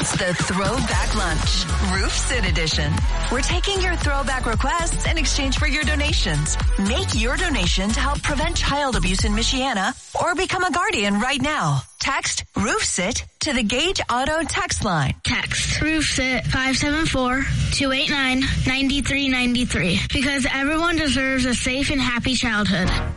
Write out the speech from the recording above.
It's the Throwback Lunch, Roof Sit Edition. We're taking your throwback requests in exchange for your donations. Make your donation to help prevent child abuse in Michiana or become a guardian right now. Text Roof Sit to the Gage Auto text line. Text Roof Sit 574-289-9393 because everyone deserves a safe and happy childhood.